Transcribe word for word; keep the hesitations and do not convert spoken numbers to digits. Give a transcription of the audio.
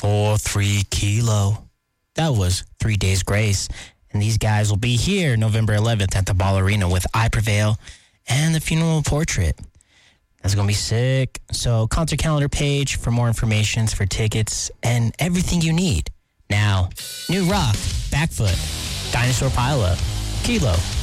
four three Kilo. That was Three Days Grace. And these guys will be here November eleventh at the Ball Arena with I Prevail and the Funeral Portrait. That's going to be sick. So concert calendar page for more information, for tickets, and everything you need. Now, new rock, Backfoot, Dinosaur Pileup, Kilo.